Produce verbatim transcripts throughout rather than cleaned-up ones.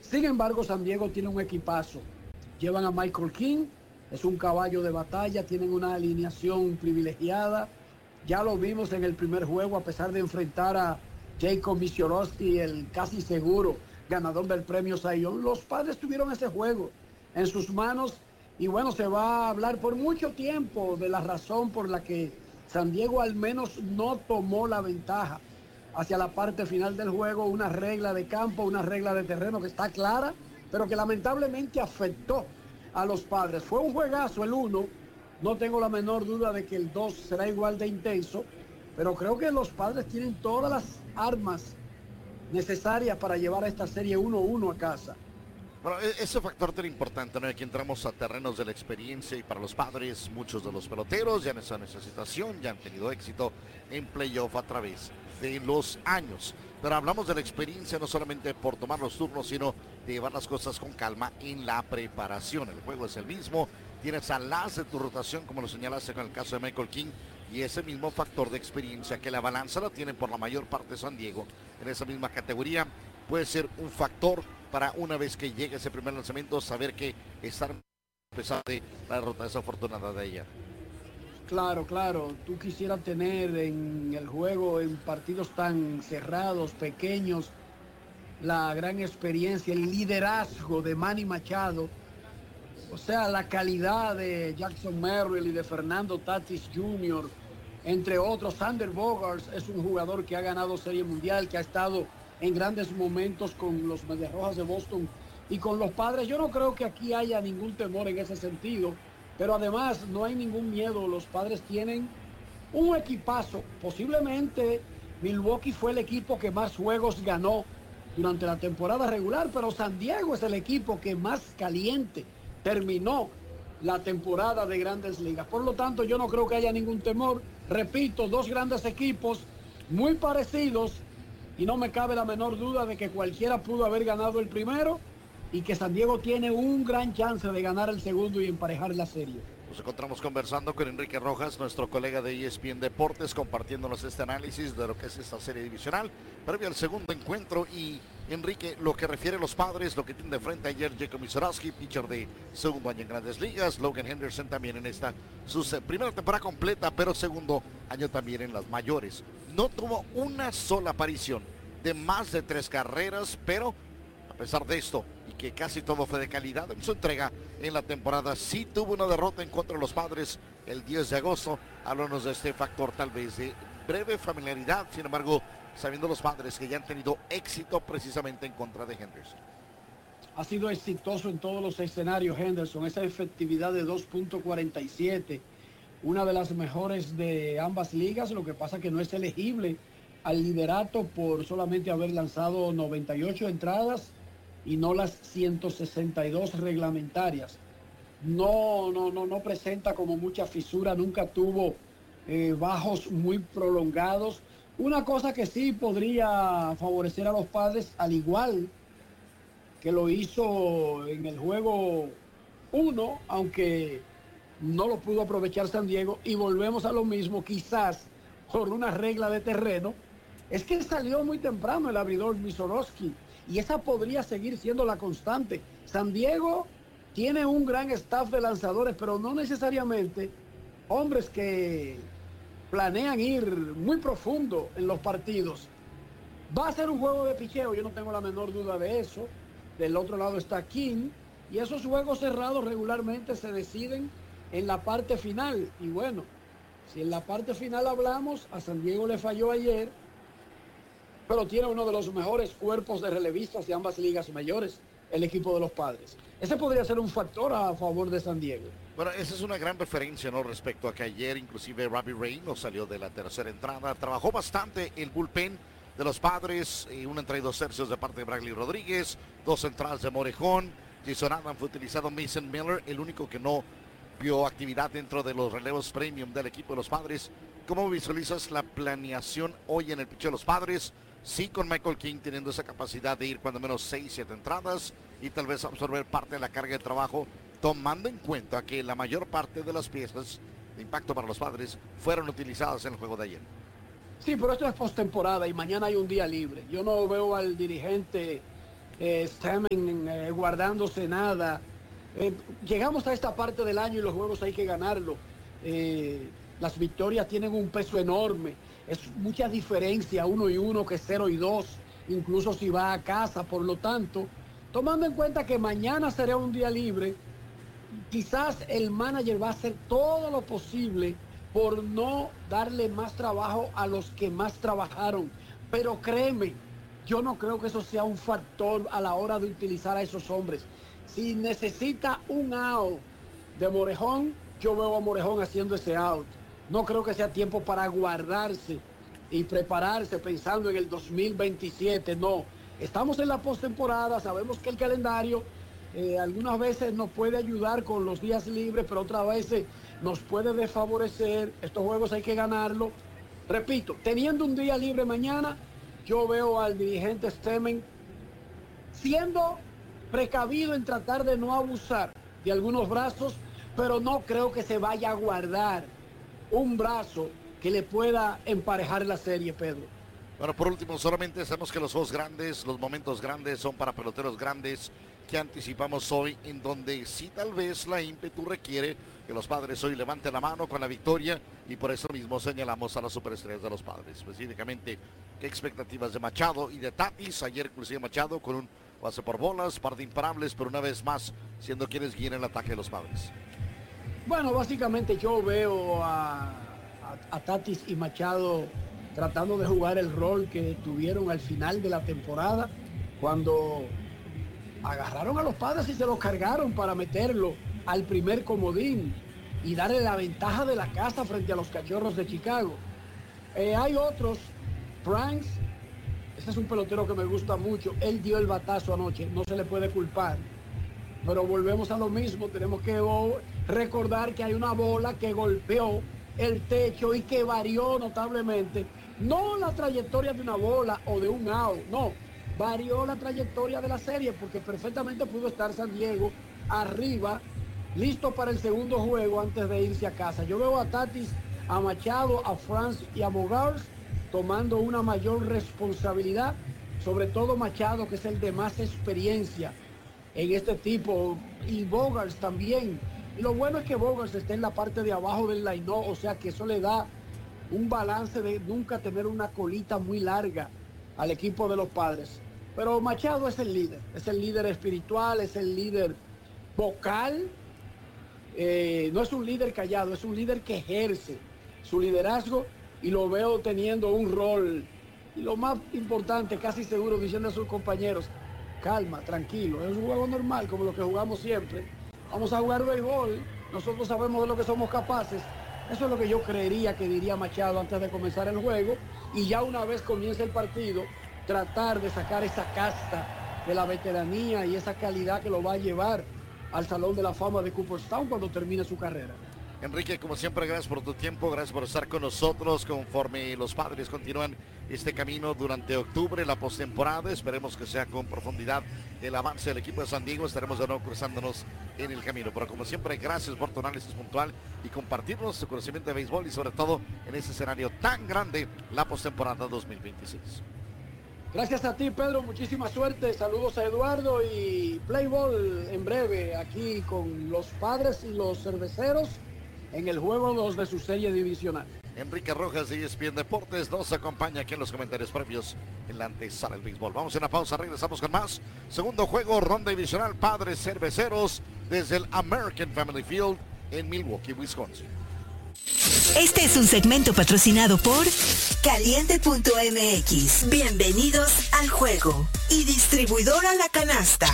Sin embargo, San Diego tiene un equipazo. Llevan a Michael King, es un caballo de batalla, tienen una alineación privilegiada. Ya lo vimos en el primer juego, a pesar de enfrentar a Jacob Misiorowski, el casi seguro ganador del premio Cy Young. Los Padres tuvieron ese juego en sus manos y bueno, se va a hablar por mucho tiempo de la razón por la que San Diego al menos no tomó la ventaja hacia la parte final del juego. Una regla de campo, una regla de terreno que está clara, pero que lamentablemente afectó a los Padres. Fue un juegazo el uno, no tengo la menor duda de que el dos será igual de intenso, pero creo que los Padres tienen todas las armas necesarias para llevar a esta serie uno uno a casa. Bueno, ese factor tan importante, ¿no? Aquí entramos a terrenos de la experiencia y para los Padres, muchos de los peloteros ya en esa situación, ya han tenido éxito en playoff a través de los años. Pero hablamos de la experiencia no solamente por tomar los turnos, sino de llevar las cosas con calma en la preparación. El juego es el mismo, tienes al as de tu rotación, como lo señalaste con el caso de Michael King, y ese mismo factor de experiencia que la balanza lo tiene por la mayor parte de San Diego en esa misma categoría, puede ser un factor para una vez que llegue ese primer lanzamiento, saber que estar a pesar de la derrota desafortunada de ayer. Claro, claro, tú quisieras tener en el juego, en partidos tan cerrados, pequeños, la gran experiencia, el liderazgo de Manny Machado, o sea, la calidad de Jackson Merrill y de Fernando Tatis junior, entre otros. Sander Bogaerts es un jugador que ha ganado Serie Mundial, que ha estado en grandes momentos con los Medias Rojas de Boston y con los Padres. Yo no creo que aquí haya ningún temor en ese sentido, pero además no hay ningún miedo. Los Padres tienen un equipazo. Posiblemente Milwaukee fue el equipo que más juegos ganó durante la temporada regular, pero San Diego es el equipo que más caliente terminó la temporada de Grandes Ligas. Por lo tanto, yo no creo que haya ningún temor. Repito, dos grandes equipos muy parecidos y no me cabe la menor duda de que cualquiera pudo haber ganado el primero y que San Diego tiene un gran chance de ganar el segundo y emparejar la serie. Nos encontramos conversando con Enrique Rojas, nuestro colega de E S P N Deportes, compartiéndonos este análisis de lo que es esta serie divisional previo al segundo encuentro. Y Enrique, lo que refiere a los Padres, lo que tiene de frente ayer Jacob Misiorowski, pitcher de segundo año en Grandes Ligas, Logan Henderson también en esta su primera temporada completa, pero segundo año también en las mayores. No tuvo una sola aparición de más de tres carreras, pero a pesar de esto, y que casi todo fue de calidad en su entrega en la temporada, sí tuvo una derrota en contra de los Padres el diez de agosto. Háblanos de este factor tal vez de breve familiaridad, sin embargo, sabiendo los Padres que ya han tenido éxito precisamente en contra de Henderson. Ha sido exitoso en todos los escenarios Henderson, esa efectividad de dos punto cuarenta y siete, una de las mejores de ambas ligas. Lo que pasa que no es elegible al liderato por solamente haber lanzado noventa y ocho entradas y no las ciento sesenta y dos reglamentarias. No, no, no, no presenta como mucha fisura, nunca tuvo eh, bajos muy prolongados. Una cosa que sí podría favorecer a los Padres, al igual que lo hizo en el juego uno, aunque no lo pudo aprovechar San Diego, y volvemos a lo mismo, quizás por una regla de terreno, es que salió muy temprano el abridor Misiorowski, y esa podría seguir siendo la constante. San Diego tiene un gran staff de lanzadores, pero no necesariamente hombres que planean ir muy profundo en los partidos. Va a ser un juego de picheo, yo no tengo la menor duda de eso. Del otro lado está King, y esos juegos cerrados regularmente se deciden en la parte final. Y bueno, si en la parte final hablamos, a San Diego le falló ayer, pero tiene uno de los mejores cuerpos de relevistas de ambas ligas mayores, el equipo de los Padres. Ese podría ser un factor a favor de San Diego. Bueno, esa es una gran referencia, ¿no? Respecto a que ayer inclusive Robbie Ray no salió de la tercera entrada. Trabajó bastante el bullpen de los Padres, y una entrada y dos tercios de parte de Bradley Rodríguez, dos entradas de Morejón. Jason Adams fue utilizado, Mason Miller, el único que no vio actividad dentro de los relevos premium del equipo de los Padres. ¿Cómo visualizas la planeación hoy en el picheo de los Padres? Sí, con Michael King teniendo esa capacidad de ir cuando menos seis, siete entradas y tal vez absorber parte de la carga de trabajo, tomando en cuenta que la mayor parte de las piezas de impacto para los Padres fueron utilizadas en el juego de ayer. Sí, pero esto es postemporada y mañana hay un día libre. Yo no veo al dirigente eh, Stammen eh, guardándose nada. Eh, llegamos a esta parte del año y los juegos hay que ganarlo. Eh, las victorias tienen un peso enorme. Es mucha diferencia uno y uno que cero y dos, incluso si va a casa. Por lo tanto, tomando en cuenta que mañana será un día libre, quizás el manager va a hacer todo lo posible por no darle más trabajo a los que más trabajaron. Pero créeme, yo no creo que eso sea un factor a la hora de utilizar a esos hombres. Si necesita un out de Morejón, yo veo a Morejón haciendo ese out. No creo que sea tiempo para guardarse y prepararse pensando en el dos mil veintisiete. No, estamos en la postemporada, sabemos que el calendario eh, algunas veces nos puede ayudar con los días libres, pero otras veces nos puede desfavorecer. Estos juegos hay que ganarlo. Repito, teniendo un día libre mañana, yo veo al dirigente Stammen siendo precavido en tratar de no abusar de algunos brazos, pero no creo que se vaya a guardar un brazo que le pueda emparejar la serie, Pedro. Bueno, por último, solamente sabemos que los juegos grandes, los momentos grandes son para peloteros grandes que anticipamos hoy, en donde sí tal vez la ímpetu requiere que los Padres hoy levanten la mano con la victoria, y por eso mismo señalamos a las superestrellas de los Padres. Específicamente, qué expectativas de Machado y de Tatis. Ayer inclusive Machado con un base por bolas, par de imparables, pero una vez más siendo quienes guían el ataque de los Padres. Bueno, básicamente yo veo a, a, a Tatis y Machado tratando de jugar el rol que tuvieron al final de la temporada, cuando agarraron a los Padres y se los cargaron para meterlo al primer comodín y darle la ventaja de la casa frente a los Cachorros de Chicago. Eh, hay otros, Franks, ese es un pelotero que me gusta mucho, él dio el batazo anoche, no se le puede culpar. Pero volvemos a lo mismo, tenemos que oh, recordar que hay una bola que golpeó el techo y que varió notablemente, no la trayectoria de una bola o de un out, no, varió la trayectoria de la serie, porque perfectamente pudo estar San Diego arriba, listo para el segundo juego antes de irse a casa. Yo veo a Tatis, a Machado, a France y a Bogaerts tomando una mayor responsabilidad, sobre todo Machado, que es el de más experiencia en este tipo, y Bogaerts también. Y lo bueno es que Bogaerts está en la parte de abajo del line-up, o sea que eso le da un balance de nunca tener una colita muy larga al equipo de los Padres. Pero Machado es el líder, es el líder espiritual, es el líder vocal, eh, no es un líder callado, es un líder que ejerce su liderazgo, y lo veo teniendo un rol, y lo más importante, casi seguro, diciendo a sus compañeros, calma, tranquilo, es un juego normal como lo que jugamos siempre, vamos a jugar béisbol, nosotros sabemos de lo que somos capaces. Eso es lo que yo creería que diría Machado antes de comenzar el juego, y ya una vez comience el partido, tratar de sacar esa casta de la veteranía y esa calidad que lo va a llevar al Salón de la Fama de Cooperstown cuando termine su carrera. Enrique, como siempre, gracias por tu tiempo, gracias por estar con nosotros conforme los Padres continúan este camino durante octubre, la postemporada. Esperemos que sea con profundidad el avance del equipo de San Diego. Estaremos de nuevo cruzándonos en el camino. Pero como siempre, gracias por tu análisis puntual y compartirnos tu conocimiento de béisbol, y sobre todo en ese escenario tan grande, la postemporada dos mil veintiséis. Gracias a ti, Pedro, muchísima suerte, saludos a Eduardo, y play ball en breve aquí con los Padres y los Cerveceros en el juego dos de su serie divisional. Enrique Rojas de E S P N Deportes nos acompaña aquí en los comentarios previos en la antesala del béisbol. Vamos a una pausa, regresamos con más. Segundo juego, ronda divisional, Padres Cerveceros desde el American Family Field en Milwaukee, Wisconsin. Este es un segmento patrocinado por Caliente punto M X. Bienvenidos al juego. Y Distribuidora La Canasta.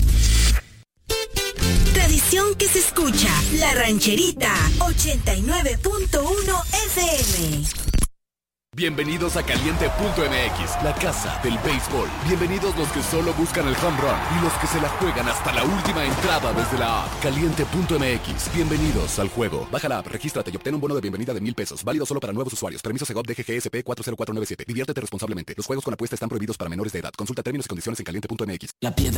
Tradición que se escucha. La Rancherita ochenta y nueve punto uno F M. Bienvenidos a Caliente punto M X, la casa del béisbol. Bienvenidos los que solo buscan el home run y los que se la juegan hasta la última entrada desde la app. Caliente punto M X, bienvenidos al juego. Baja la app, regístrate y obtén un bono de bienvenida de mil pesos. Válido solo para nuevos usuarios. Permiso Segov D G G S P cuatro cero cuatro nueve siete. Diviértete responsablemente. Los juegos con apuesta están prohibidos para menores de edad. Consulta términos y condiciones en Caliente punto M X. La piedra